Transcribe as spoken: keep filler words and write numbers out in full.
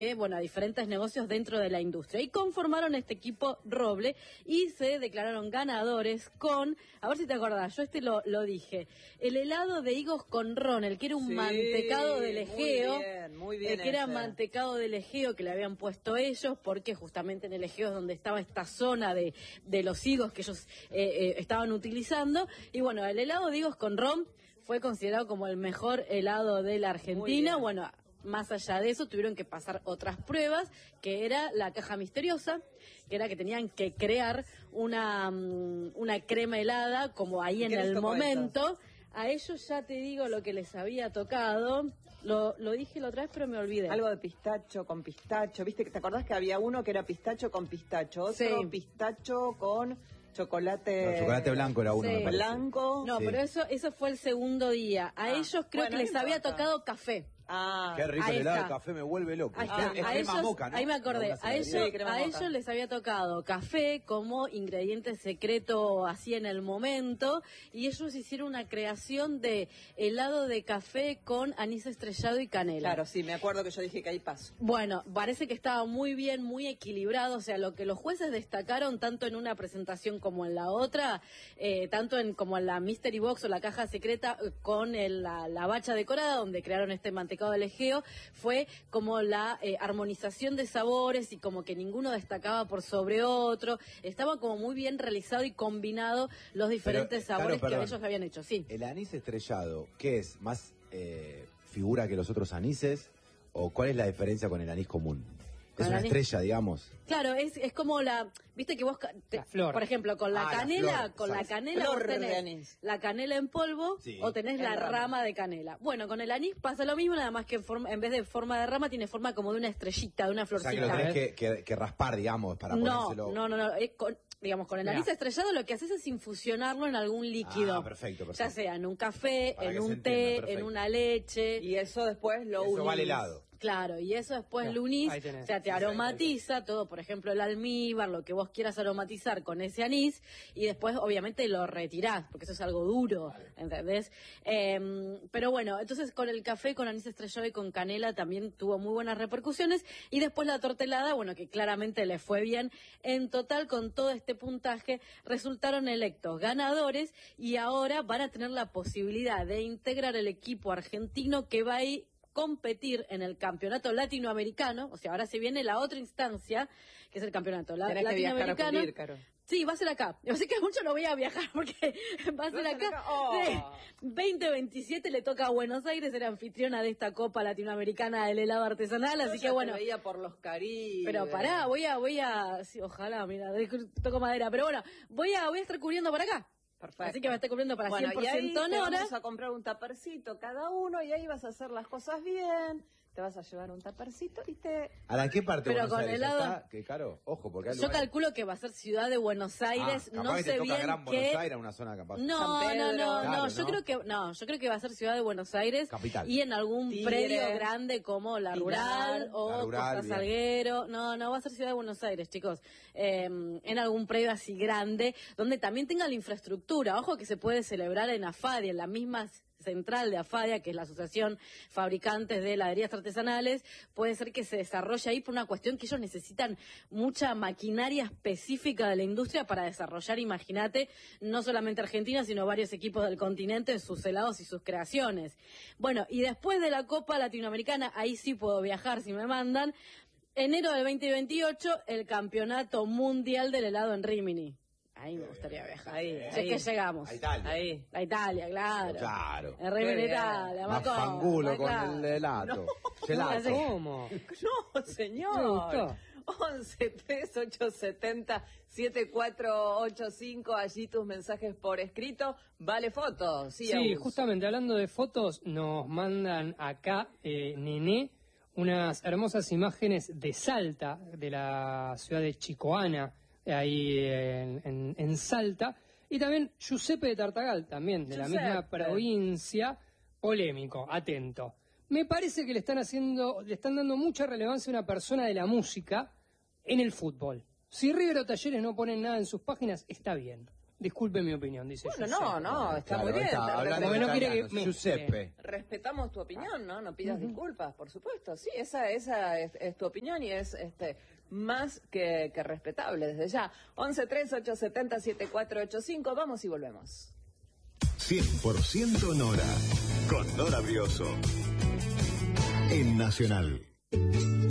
Eh, bueno, a diferentes negocios dentro de la industria. Y conformaron este equipo Roble y se declararon ganadores con, a ver si te acordás, yo este lo, lo dije, el helado de higos con ron, el que era un sí, mantecado del Egeo, muy bien, muy bien el que era ese. mantecado del Egeo que le habían puesto ellos, porque justamente en el Egeo es donde estaba esta zona de, de los higos que ellos eh, eh, estaban utilizando. Y bueno, el helado de higos con ron fue considerado como el mejor helado de la Argentina. Bueno, más allá de eso, tuvieron que pasar otras pruebas, que era la caja misteriosa, que era que tenían que crear una, una crema helada, como ahí en el momento. Eso? A ellos ya te digo lo que les había tocado. Lo, lo dije la otra vez, pero me olvidé. Algo de pistacho con pistacho. ¿Viste? ¿Te acordás que había uno que era pistacho con pistacho? Otro sí. pistacho con chocolate... No, chocolate blanco era uno, sí. me parece. Blanco. No, sí. pero eso, eso fue el segundo día. A ah. ellos creo bueno, que les había tocado café. Ah, qué rico el helado de café, me vuelve loco. Ahí, ah, es a crema ellos, moca, ¿no? Ahí me acordé, a, ellos, sí, a ellos les había tocado café como ingrediente secreto así en el momento, y ellos hicieron una creación de helado de café con anís estrellado y canela. Claro, sí, me acuerdo que yo dije que ahí paso. Bueno, parece que estaba muy bien, muy equilibrado, o sea, lo que los jueces destacaron tanto en una presentación como en la otra, eh, tanto en como en la Mystery Box o la caja secreta con el, la, la bacha decorada donde crearon este mantecado del Egeo, fue como la eh, armonización de sabores y como que ninguno destacaba por sobre otro. Estaba como muy bien realizado y combinado los diferentes Pero, sabores claro, que ellos habían hecho. Sí. El anís estrellado, ¿qué es? ¿Más eh, figura que los otros anises? ¿O cuál es la diferencia con el anís común? Es una estrella, digamos. Claro, es, es como la, viste que vos, te, por ejemplo, con la ah, canela, la flor, con ¿sabes? la canela vos tenés la canela en polvo sí, o tenés la rama. rama de canela. Bueno, con el anís pasa lo mismo, nada más que en, forma, en vez de forma de rama tiene forma como de una estrellita, de una florcita. O sea, que lo tenés que, que, que raspar, digamos, para no, ponérselo. No, no, no, es con, digamos, con el anís Mirá. estrellado lo que haces es infusionarlo en algún líquido. Ah, perfecto, perfecto. Ya sea en un café, para en un té, entienda, en una leche. Y eso después lo unís. Eso vale helado. Claro, y eso después no, lo unís, o sea, te aromatiza todo, por ejemplo, el almíbar, lo que vos quieras aromatizar con ese anís, y después obviamente lo retirás, porque eso es algo duro, ¿entendés? Eh, pero bueno, entonces con el café, con anís estrellado y con canela también tuvo muy buenas repercusiones, y después la torta helada, bueno, que claramente le fue bien. En total, con todo este puntaje, resultaron electos ganadores, y ahora van a tener la posibilidad de integrar el equipo argentino que va a ir competir en el campeonato latinoamericano, o sea, ahora se viene la otra instancia, que es el campeonato la, latinoamericano. Que viajar a Caro. Sí, va a ser acá. Así que mucho no voy a viajar porque va a ser acá. acá? Oh. veinte veintisiete le toca a Buenos Aires, ser anfitriona de esta Copa Latinoamericana del helado artesanal, Yo así ya que bueno. Te veía por los Caribes. Pero pará, voy a, voy a, sí, ojalá, mira, toco madera, pero bueno, voy a, voy a estar cubriendo para acá. Perfecto. Así que me está cubriendo para bueno, cien por ciento en hora. Vamos a comprar un tapercito cada uno y ahí vas a hacer las cosas bien. Te vas a llevar un tapercito y te... ¿A qué parte Pero de Buenos con Aires helado... está? Qué caro, ojo, porque hay Yo calculo que va a ser Ciudad de Buenos Aires, ah, no que sé te toca bien Gran qué... Buenos Aires, una zona capaz. No, San Pedro, no, no, claro, no, yo ¿no? creo que no, yo creo que va a ser Ciudad de Buenos Aires. Capital. Y en algún Tigre, predio grande como la Rural o la rural, Costa Salguero. No, no va a ser Ciudad de Buenos Aires, chicos. Eh, en algún predio así grande, donde también tenga la infraestructura. Ojo que se puede celebrar en AFADIA, en las mismas central de AFADIA, que es la Asociación Fabricantes de Heladerías Artesanales. Puede ser que se desarrolle ahí por una cuestión que ellos necesitan mucha maquinaria específica de la industria para desarrollar, imagínate, no solamente Argentina, sino varios equipos del continente, sus helados y sus creaciones. Bueno, y después de la Copa Latinoamericana, ahí sí puedo viajar si me mandan, enero del veinte veintiocho, el Campeonato Mundial del Helado en Rimini. Ahí me gustaría viajar. Ahí, ahí. Sé que llegamos. A Italia. Ahí. A Italia, claro. Claro. En Rimini, Italia. Más fangulo con el helado. No, Gelato. ¿Cómo? No, señor. once, tres, ocho, setenta, siete cuatro ocho cinco, allí tus mensajes por escrito. Vale fotos. Sí, sí justamente hablando de fotos, nos mandan acá, eh, Nené, unas hermosas imágenes de Salta, de la ciudad de Chicoana, ahí en, en, en Salta, y también Giuseppe de Tartagal, también de Giuseppe. La misma provincia. Polémico, atento. Me parece que le están haciendo, le están dando mucha relevancia a una persona de la música en el fútbol. Si River o Talleres no ponen nada en sus páginas, está bien. disculpe mi opinión, dice Bueno, Giuseppe. no, no, está Claro, muy bien. está te hablando Porque no quiere que italiano, me- Giuseppe. Respetamos tu opinión, ¿no? No pidas disculpas, por supuesto. Sí, esa, esa es, es tu opinión y es este más que, que respetable desde ya. once tres ocho siete cero siete cuatro ocho cinco, vamos y volvemos. cien por ciento Nora, con Nora Brioso, en Nacional.